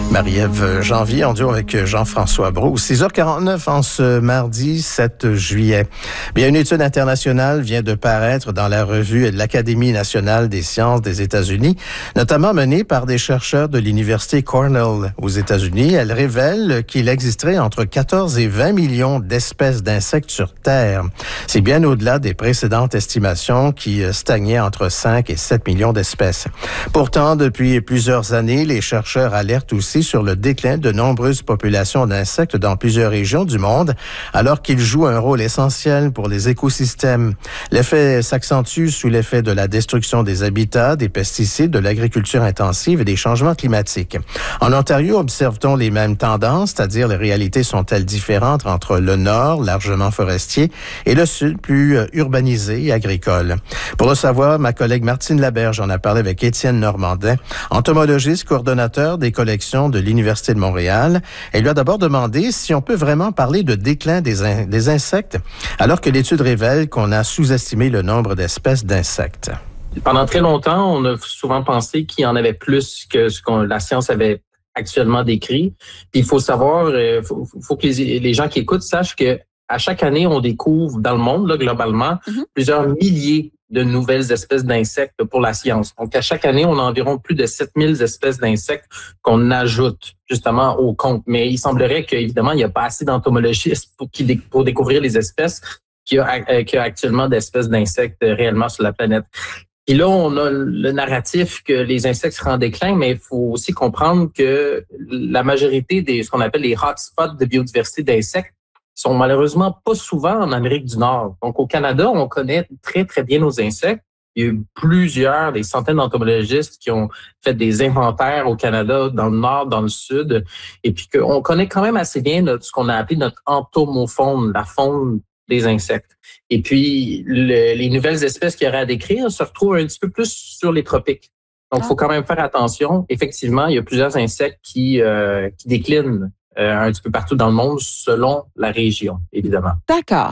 Marie-Ève Janvier en duo avec Jean-François Brault. 6h49 en ce mardi 7 juillet. Bien, une étude internationale vient de paraître dans la revue de l'Académie nationale des sciences des États-Unis, notamment menée par des chercheurs de l'Université Cornell aux États-Unis. Elle révèle qu'il existerait entre 14 et 20 millions d'espèces d'insectes sur Terre. C'est bien au-delà des précédentes estimations qui stagnaient entre 5 et 7 millions d'espèces. Pourtant, depuis plusieurs années, les chercheurs alertent aussi sur le déclin de nombreuses populations d'insectes dans plusieurs régions du monde, alors qu'ils jouent un rôle essentiel pour les écosystèmes. L'effet s'accentue sous l'effet de la destruction des habitats, des pesticides, de l'agriculture intensive et des changements climatiques. En Ontario, observe-t-on les mêmes tendances, c'est-à-dire les réalités sont-elles différentes entre le nord, largement forestier, et le sud, plus urbanisé et agricole? Pour le savoir, ma collègue Martine Laberge en a parlé avec Étienne Normandin, entomologiste, coordonnateur des collections de l'Université de Montréal. Elle lui a d'abord demandé si on peut vraiment parler de déclin des insectes, alors que l'étude révèle qu'on a sous-estimé le nombre d'espèces d'insectes. Pendant très longtemps, on a souvent pensé qu'il y en avait plus que ce que la science avait actuellement décrit. Puis il faut savoir, faut que les gens qui écoutent sachent que à chaque année, on découvre dans le monde, là, globalement, plusieurs milliers de nouvelles espèces d'insectes pour la science. Donc, à chaque année, on a environ plus de 7000 espèces d'insectes qu'on ajoute justement au compte. Mais il semblerait qu'évidemment, il n'y a pas assez d'entomologistes pour découvrir les espèces qu'il y a actuellement d'espèces d'insectes réellement sur la planète. Et là, on a le narratif que les insectes seraient en déclin, mais il faut aussi comprendre que la majorité des ce qu'on appelle les hotspots de biodiversité d'insectes sont malheureusement pas souvent en Amérique du Nord. Donc, au Canada, on connaît très, très bien nos insectes. Il y a eu des centaines d'entomologistes qui ont fait des inventaires au Canada, dans le Nord, dans le Sud, et puis qu'on connaît quand même assez bien ce qu'on a appelé notre entomofaune, la faune des insectes. Et puis, les nouvelles espèces qu'il y aurait à décrire se retrouvent un petit peu plus sur les tropiques. Donc, il faut quand même faire attention. Effectivement, il y a plusieurs insectes qui déclinent un petit peu partout dans le monde selon la région, évidemment. D'accord.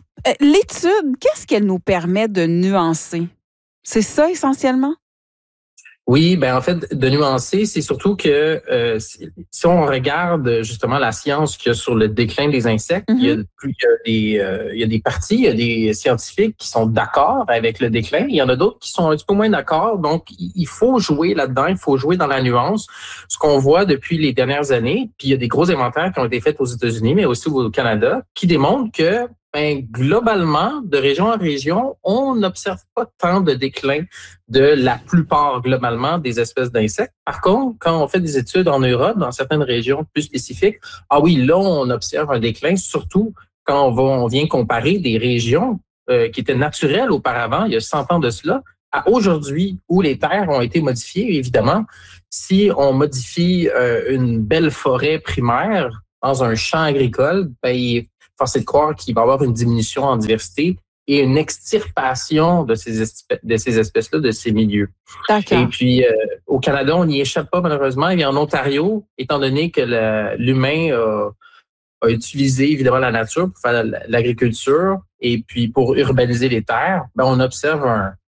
L'étude, qu'est-ce qu'elle nous permet de nuancer? C'est ça essentiellement? Oui, ben en fait, de nuancer, c'est surtout que si on regarde justement la science qu'il y a sur le déclin des insectes, il y a des parties, il y a des scientifiques qui sont d'accord avec le déclin, il y en a d'autres qui sont un petit peu moins d'accord, donc il faut jouer là-dedans, il faut jouer dans la nuance. Ce qu'on voit depuis les dernières années, puis il y a des gros inventaires qui ont été faits aux États-Unis, mais aussi au Canada, qui démontrent que globalement, de région en région, on n'observe pas tant de déclin de la plupart, globalement, des espèces d'insectes. Par contre, quand on fait des études en Europe, dans certaines régions plus spécifiques, ah oui, là, on observe un déclin, surtout quand on vient comparer des régions qui étaient naturelles auparavant, il y a 100 ans de cela, à aujourd'hui, où les terres ont été modifiées. Évidemment, si on modifie une belle forêt primaire dans un champ agricole, force est de croire qu'il va y avoir une diminution en diversité et une extirpation de ces espèces-là, de ces milieux. D'accord. Et puis, au Canada, on n'y échappe pas malheureusement. Et en Ontario, étant donné que l'humain a utilisé évidemment la nature pour faire l'agriculture et puis pour urbaniser les terres, on observe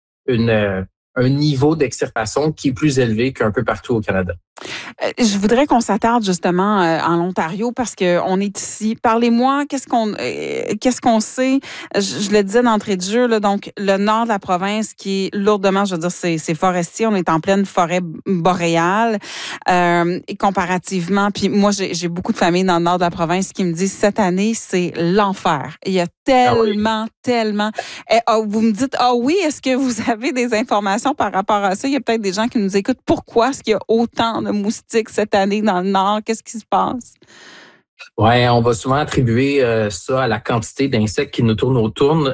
un niveau d'extirpation qui est plus élevé qu'un peu partout au Canada. Je voudrais qu'on s'attarde justement en Ontario parce que on est ici. Parlez-moi, qu'est-ce qu'on sait? Je le disais d'entrée de jeu, là, donc le nord de la province qui est lourdement, je veux dire, c'est forestier. On est en pleine forêt boréale et comparativement. Puis moi, j'ai beaucoup de familles dans le nord de la province qui me disent cette année c'est l'enfer. Il y a tellement. Vous me dites oui, est-ce que vous avez des informations par rapport à ça? Il y a peut-être des gens qui nous écoutent. Pourquoi est-ce qu'il y a autant de moustiques cette année dans le Nord? Qu'est-ce qui se passe? Ouais, on va souvent attribuer ça à la quantité d'insectes qui nous tournent autour.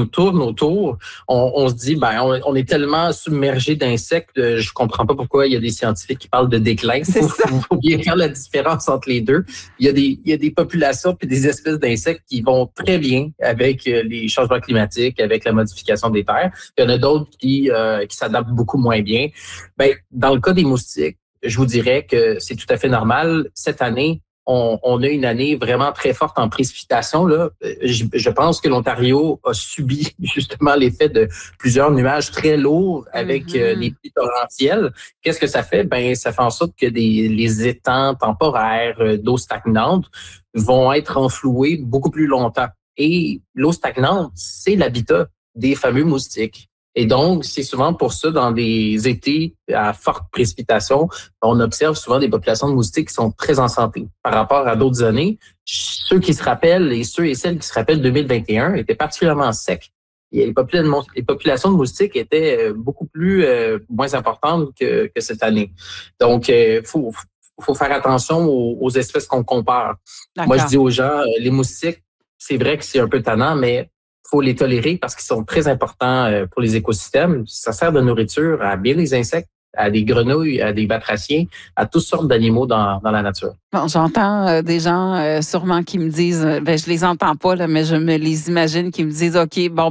On se dit, on est tellement submergé d'insectes, je comprends pas pourquoi il y a des scientifiques qui parlent de déclin. Faut bien faire la différence entre les deux. Il y a des populations puis des espèces d'insectes qui vont très bien avec les changements climatiques, avec la modification des terres. Il y en a d'autres qui s'adaptent beaucoup moins bien. Dans le cas des moustiques, je vous dirais que c'est tout à fait normal. Cette année, on a une année vraiment très forte en précipitation. Là, je pense que l'Ontario a subi justement l'effet de plusieurs nuages très lourds avec des pluies torrentielles. Qu'est-ce que ça fait? Ben, ça fait en sorte que les étangs temporaires d'eau stagnante vont être enfloués beaucoup plus longtemps. Et l'eau stagnante, c'est l'habitat des fameux moustiques. Et donc, c'est souvent pour ça, dans des étés à forte précipitation, on observe souvent des populations de moustiques qui sont très en santé. Par rapport à d'autres années, ceux qui se rappellent et ceux et celles qui se rappellent 2021 étaient particulièrement secs. Et les populations de moustiques étaient beaucoup plus moins importantes que cette année. Donc, faut faire attention aux espèces qu'on compare. D'accord. Moi, je dis aux gens, les moustiques, c'est vrai que c'est un peu tannant, mais faut les tolérer parce qu'ils sont très importants pour les écosystèmes. Ça sert de nourriture à bien des insectes, à des grenouilles, à des batraciens, à toutes sortes d'animaux dans la nature. Bon, j'entends des gens sûrement qui me disent, je les entends pas là, mais je me les imagine qui me disent, ok, bon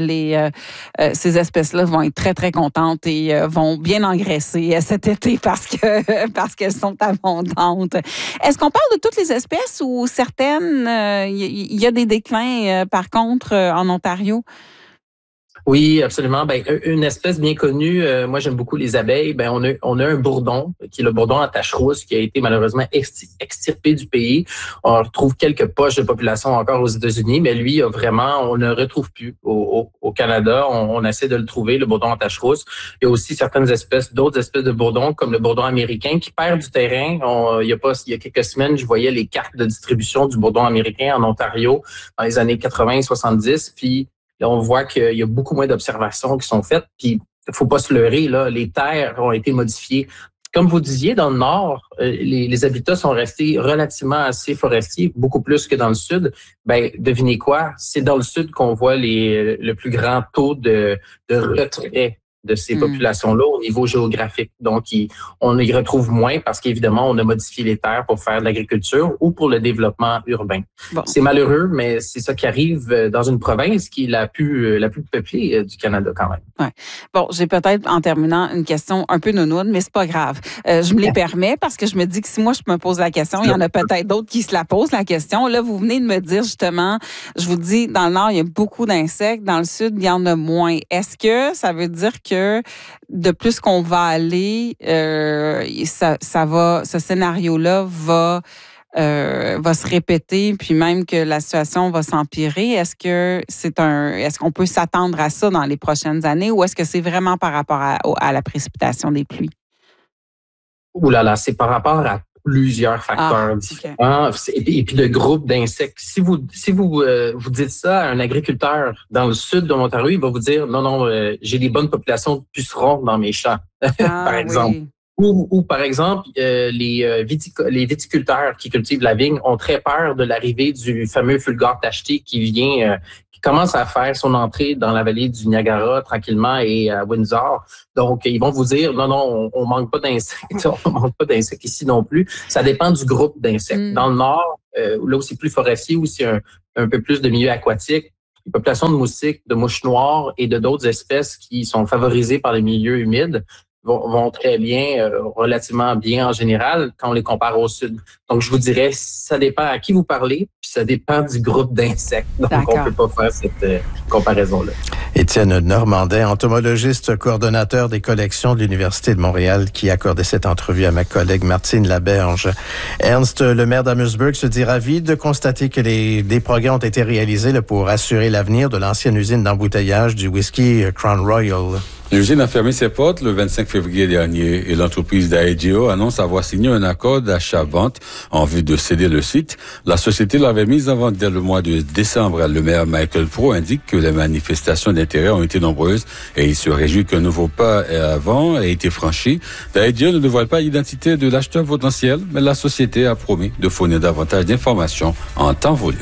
ces espèces-là vont être très très contentes et vont bien engraisser cet été parce qu'elles sont abondantes. Est-ce qu'on parle de toutes les espèces ou certaines, il y a des déclins par contre en Ontario? Oui, absolument. Ben, une espèce bien connue, moi j'aime beaucoup les abeilles. Ben, on a un bourdon, qui est le bourdon à tache rousse, qui a été malheureusement extirpé du pays. On retrouve quelques poches de population encore aux États-Unis, mais lui, on ne le retrouve plus au Canada. On essaie de le trouver, le bourdon à tache rousse. Il y a aussi d'autres espèces de bourdons, comme le bourdon américain, qui perd du terrain. Il y a quelques semaines, je voyais les cartes de distribution du bourdon américain en Ontario dans les années 80-70, puis là, on voit qu'il y a beaucoup moins d'observations qui sont faites. Puis, il faut pas se leurrer, là, les terres ont été modifiées. Comme vous disiez, dans le nord, les habitats sont restés relativement assez forestiers, beaucoup plus que dans le sud. Ben, devinez quoi? C'est dans le sud qu'on voit le plus grand taux de retrait de ces populations-là au niveau géographique. Donc, on y retrouve moins parce qu'évidemment, on a modifié les terres pour faire de l'agriculture ou pour le développement urbain. Bon. C'est malheureux, mais c'est ça qui arrive dans une province qui est la plus peuplée du Canada quand même. Ouais. Bon, j'ai peut-être, en terminant, une question un peu nounoune, mais c'est pas grave. Je me les permets parce que je me dis que si moi, je me pose la question, il y en a peut-être d'autres qui se la posent, la question. Là, vous venez de me dire justement, je vous dis, dans le nord, il y a beaucoup d'insectes. Dans le sud, il y en a moins. Est-ce que ça veut dire que de plus qu'on va aller, ce scénario-là va se répéter, puis même que la situation va s'empirer? Est-ce qu'on peut s'attendre à ça dans les prochaines années ou est-ce que c'est vraiment par rapport à la précipitation des pluies? Ouh là là, c'est par rapport à plusieurs facteurs différents et puis de groupes d'insectes. Si vous dites ça à un agriculteur dans le sud de l'Ontario, il va vous dire non, j'ai des bonnes populations de pucerons dans mes champs, par exemple. Oui. Ou par exemple, les viticulteurs qui cultivent la vigne ont très peur de l'arrivée du fameux fulgure tacheté qui commence à faire son entrée dans la vallée du Niagara tranquillement et à Windsor. Donc, ils vont vous dire, non, on manque pas d'insectes, on manque pas d'insectes ici non plus. Ça dépend du groupe d'insectes. Dans le nord, là où c'est plus forestier, où c'est un peu plus de milieu aquatique, les populations de moustiques, de mouches noires et de d'autres espèces qui sont favorisées par les milieux humides vont très bien, relativement bien en général, quand on les compare au sud. Donc, je vous dirais, ça dépend à qui vous parlez, puis ça dépend du groupe d'insectes. Donc, on ne peut pas faire cette comparaison-là. Étienne Normandin, entomologiste, coordonnateur des collections de l'Université de Montréal, qui accordait cette entrevue à ma collègue Martine Laberge. Ernst, le maire d'Amherstburg, se dit ravi de constater que des progrès ont été réalisés pour assurer l'avenir de l'ancienne usine d'embouteillage du whisky Crown Royal. L'usine a fermé ses portes le 25 février dernier et l'entreprise Diageo annonce avoir signé un accord d'achat-vente en vue de céder le site. La société l'avait mise en vente dès le mois de décembre. Le maire Michael Pro indique que les manifestations d'intérêt ont été nombreuses et il se réjouit qu'un nouveau pas avant ait été franchi. Diageo ne dévoile pas l'identité de l'acheteur potentiel, mais la société a promis de fournir davantage d'informations en temps voulu.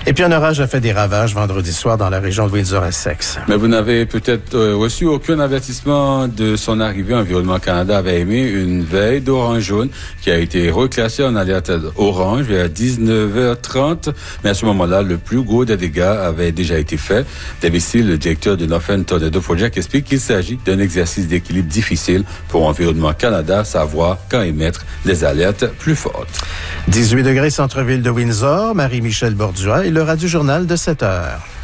Et puis un orage a fait des ravages vendredi soir dans la région de Windsor-Essex. Mais vous n'avez peut-être reçu aucun avertissement de son arrivée. Environnement Canada avait émis une veille d'orange jaune qui a été reclassée en alerte orange vers 19h30. Mais à ce moment-là, le plus gros des dégâts avait déjà été fait. David Steele, le directeur de Northern Tornado Project, explique qu'il s'agit d'un exercice d'équilibre difficile pour Environnement Canada, savoir quand émettre des alertes plus fortes. 18 degrés centre-ville de Windsor, Marie-Michel Borduas et le Radio-Journal de 7 heures.